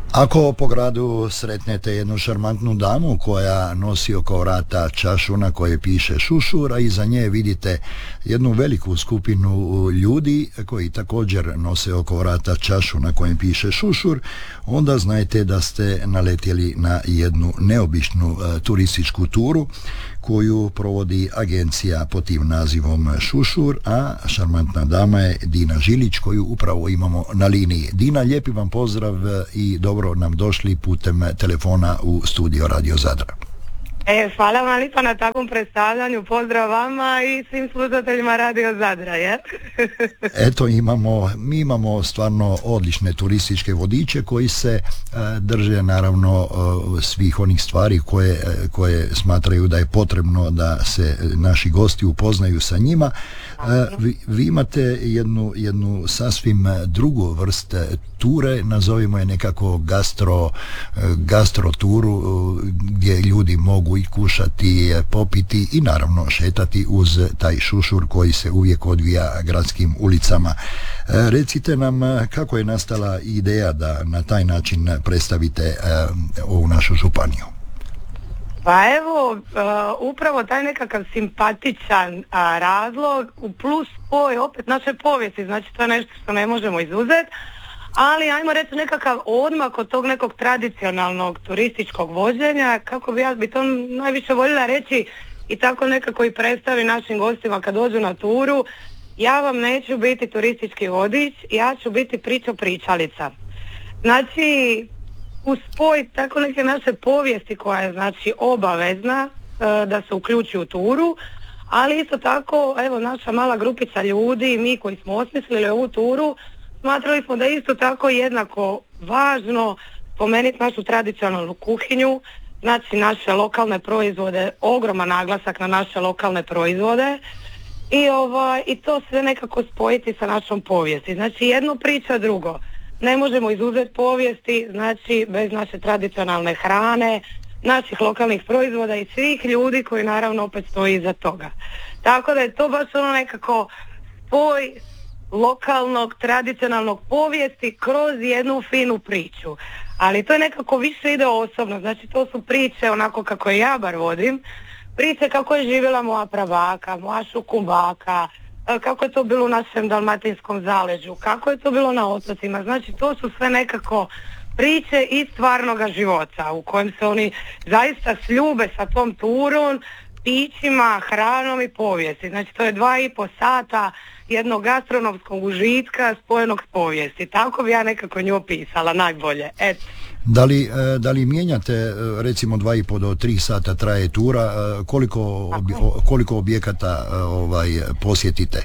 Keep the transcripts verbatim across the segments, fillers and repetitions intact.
Ako po gradu sretnete jednu šarmantnu damu koja nosi oko vrata čašu na koje piše Šušur, a iza nje vidite jednu veliku skupinu ljudi koji također nose oko vrata čašu na kojem piše Šušur, onda znajte da ste naletjeli na jednu neobičnu e, turističku turu koju provodi agencija pod tim nazivom Šušur, a šarmantna dama je Dina Žilić koju upravo imamo na liniji. Dina, lijepi vam pozdrav i dobro nam došli putem telefona u studio Radio Zadra. E, hvala vam lijepa na takvom predstavljanju, pozdrav vama i svim slušateljima Radio Zadra, je? Eto, imamo, mi imamo stvarno odlične turističke vodiče koji se e, drže naravno e, svih onih stvari koje, koje smatraju da je potrebno da se naši gosti upoznaju sa njima. E, vi, vi imate jednu, jednu sasvim drugu vrst ture, nazovimo je nekako gastro, gastro turu gdje ljudi mogu i kušati, popiti i naravno šetati uz taj Šušur koji se uvijek odvija gradskim ulicama. E, recite nam kako je nastala ideja da na taj način predstavite e, ovu našu županiju? Pa evo, uh, upravo taj nekakav simpatičan uh, razlog u plus spoj opet naše povijesti, znači to je nešto što ne možemo izuzeti, ali ajmo reći nekakav odmak od tog nekog tradicionalnog turističkog vođenja, kako bi ja bi to najviše voljela reći i tako nekako i predstavi našim gostima kad dođu na turu. Ja vam neću biti turistički vodič, ja ću biti pričo pričalica. Znači, uz spoj tako neke naše povijesti koja je znači obavezna e, da se uključi u turu, ali isto tako, evo, naša mala grupica ljudi, mi koji smo osmislili ovu turu, smatrali smo da je isto tako jednako važno spomenuti našu tradicionalnu kuhinju, znači naše lokalne proizvode, ogroman naglasak na naše lokalne proizvode i, ovaj, i to sve nekako spojiti sa našom povijesti. Znači jedno priča drugo. Ne možemo izuzeti povijesti, znači bez naše tradicionalne hrane, naših lokalnih proizvoda i svih ljudi koji naravno opet stoji iza toga. Tako da je to baš ono nekako spoj lokalnog, tradicionalnog povijesti kroz jednu finu priču. Ali to je nekako više ide osobno, znači to su priče onako kako je ja bar vodim, priče kako je živjela moja prabaka, moja šukumbaka, kako je to bilo u našem dalmatinskom zaleđu, kako je to bilo na otocima, znači to su sve nekako priče iz stvarnoga života u kojem se oni zaista sljube sa tom turom, pićima, hranom i povijesti. Znači to je dva i po sata jednog gastronomskog užitka spojenog s povijesti. Tako bi ja nekako nju opisala najbolje. Eto. Da li, da li mijenjate, recimo dva i po do tri sata traje tura, koliko, obje, koliko objekata ovaj, posjetite?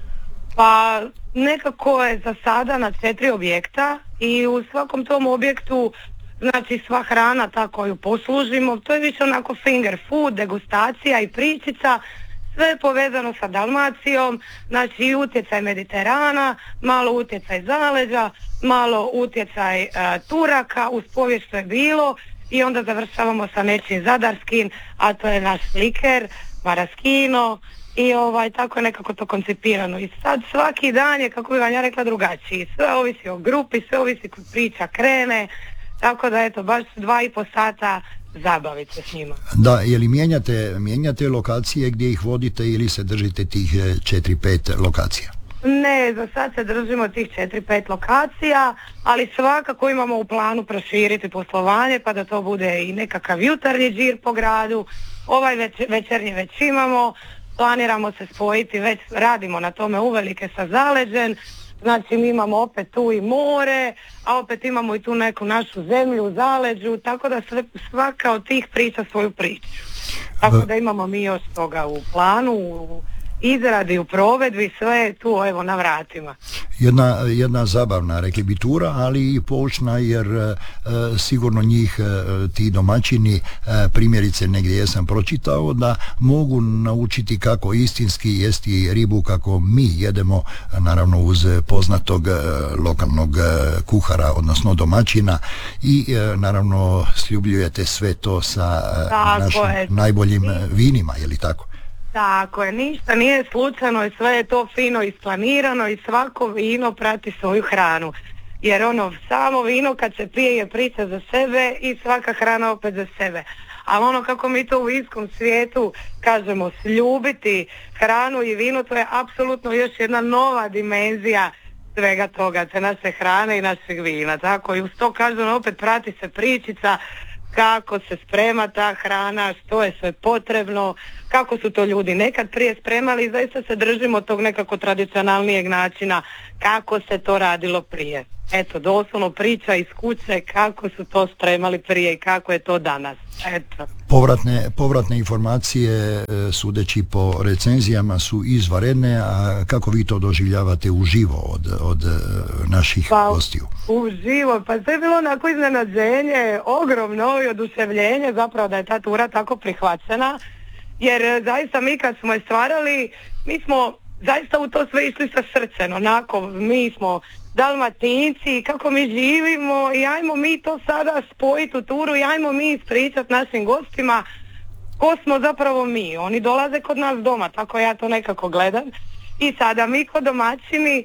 Pa nekako je za sada na četiri objekta i u svakom tom objektu znači sva hrana ta koju poslužimo, to je više onako finger food, degustacija i pričica, sve je povezano sa Dalmacijom, znači i utjecaj Mediterana, malo utjecaj zaleđa, malo utjecaj uh, Turaka, uz povijest što je bilo i onda završavamo sa nečim zadarskim, a to je naš liker, maraskino i ovaj, tako je nekako to koncipirano. I sad svaki dan je, kako bi vam ja rekla, drugačiji. Sve ovisi o grupi, sve ovisi kod priča krene, tako da eto, baš dva i po sata zabaviti se s njima. Da, je li mijenjate, mijenjate lokacije gdje ih vodite ili se držite tih četiri pet lokacija? Ne, za sad se držimo tih četiri pet lokacija, ali svakako imamo u planu proširiti poslovanje pa da to bude i nekakav jutarnji džir po gradu. Ovaj već, večernji već imamo, planiramo se spojiti, već radimo na tome uvelike sa zaleđen. Znači mi imamo opet tu i more, a opet imamo i tu neku našu zemlju u zaleđu, tako da sve, svaka od tih priča svoju priču. Tako da imamo mi još toga u planu, u izradi, u provedbi, sve je tu evo na vratima. Jedna, jedna zabavna, rekli bi tura, ali i poučna jer e, sigurno njih e, ti domaćini, e, primjerice negdje jesam pročitao da mogu naučiti kako istinski jesti ribu kako mi jedemo, naravno uz poznatog e, lokalnog e, kuhara, odnosno domaćina i e, naravno sljubljujete sve to sa e, našim je. najboljim vinima, je li tako? Tako je, ništa nije slučajno i sve je to fino isplanirano i svako vino prati svoju hranu. jer ono, samo vino kad se pije je priča za sebe i svaka hrana opet za sebe. Ali ono kako mi to u vinskom svijetu kažemo, sljubiti hranu i vino, to je apsolutno još jedna nova dimenzija svega toga, te naše hrane i našeg vina. Tako i uz to kažem, opet prati se pričica kako se sprema ta hrana, što je sve potrebno, kako su to ljudi nekad prije spremali i zaista se držimo tog nekako tradicionalnijeg načina kako se to radilo prije. Eto, doslovno priča iz kuće kako su to spremali prije i kako je to danas. Eto. Povratne, povratne informacije, sudeći po recenzijama, su izvanredne, a kako vi to doživljavate uživo od, od naših pa, gostiju? Uživo, pa to je bilo onako iznenađenje, ogromno i oduševljenje zapravo da je ta tura tako prihvaćena, jer zaista mi kad smo je stvarali, mi smo zaista u to sve išli sa srcem, onako, mi smo Dalmatinci, kako mi živimo i ajmo mi to sada spojiti u turu i ajmo mi ispričati našim gostima ko smo zapravo mi. Oni dolaze kod nas doma, tako ja to nekako gledam. I sada mi kod domaćini,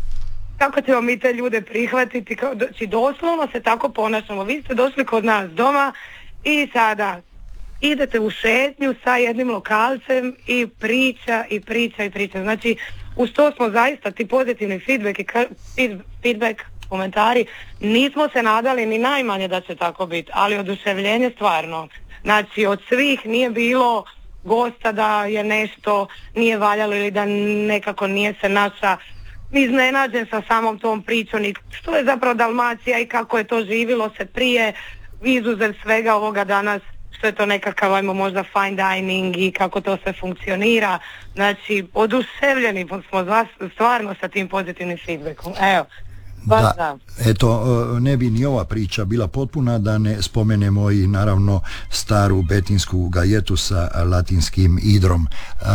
kako ćemo mi te ljude prihvatiti, znači doslovno se tako ponašamo. Vi ste došli kod nas doma i sada idete u šetnju sa jednim lokalcem i priča i priča i priča. Znači, uz to smo zaista ti pozitivni feedback i feedback, komentari, nismo se nadali ni najmanje da će tako biti, ali oduševljenje stvarno. Znači, od svih nije bilo gosta da je nešto nije valjalo ili da nekako nije se naša iznenađen sa samom tom pričom i što je zapravo Dalmacija i kako je to živilo se prije, izuzev svega ovoga danas što je to nekakav, ajmo možda fine dining i kako to sve funkcionira. Znači, oduševljeni smo stvarno sa tim pozitivnim feedbackom. Evo, baš da. da. Eto, ne bi ni ova priča bila potpuna da ne spomenemo i naravno staru betinsku gajetu sa latinskim idrom.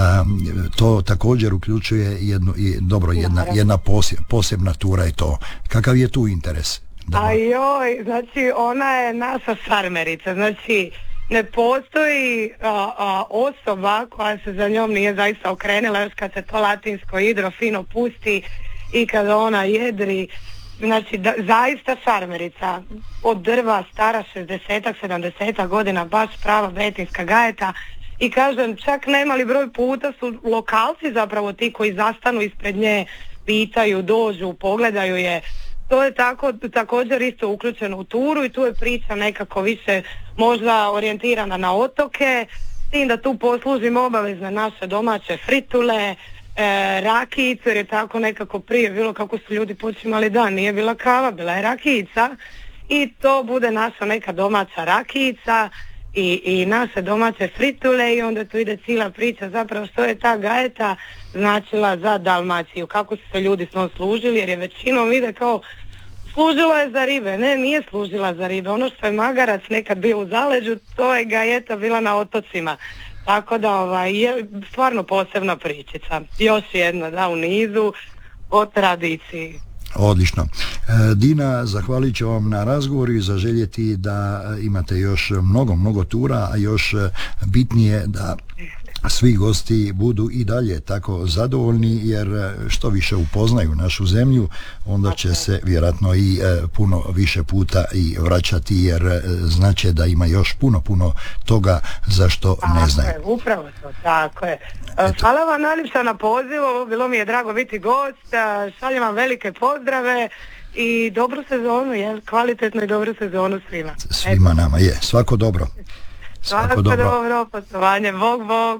To također uključuje jednu, dobro, jedna, jedna posebna tura je to. Kakav je tu interes? A joj, znači ona je naša šarmerica, znači ne postoji a, a, osoba koja se za njom nije zaista okrenula još kad se to latinsko idro fino pusti i kada ona jedri, znači da, zaista šarmerica od drva stara šezdesetak, sedamdesetak godina, baš prava betinska gajeta i kažem čak nemali broj puta su lokalci zapravo ti koji zastanu ispred nje, pitaju, dođu, pogledaju je. To je tako, također isto uključeno u turu i tu je priča nekako više možda orijentirana na otoke, s tim da tu poslužimo obavezne naše domaće fritule, e, rakijice, jer je tako nekako prije bilo kako su ljudi počimali dan, nije bila kava, bila je rakijica i to bude naša neka domaća rakijica i, i naše domaće fritule i onda tu ide cijela priča zapravo što je ta gajeta značila za Dalmaciju, kako su se ljudi s njom služili, jer je većinom vide kao služila je za ribe, ne, nije služila za ribe, ono što je magarac nekad bio u zaleđu, to je gajeta bila na otocima, tako da ovaj, je stvarno posebna pričica, još jedna da u nizu o tradiciji. Odlično. Dina, zahvalit ću vam na razgovoru i zaželjeti da imate još mnogo, mnogo tura, a još bitnije da svi gosti budu i dalje tako zadovoljni, jer što više upoznaju našu zemlju, onda će se vjerojatno i puno više puta i vraćati, jer znače da ima još puno, puno toga za što ne znaju. Tako je, upravo to, tako je. Eto. Hvala vam najljepša na pozivu, bilo mi je drago biti gost, šaljem vam velike pozdrave i dobru sezonu, jel? Kvalitetnu i dobru sezonu svima. Svima Eto. Nama je, svako dobro. Svako, svako dobro, dobro, poštovanje, Bog, Bog.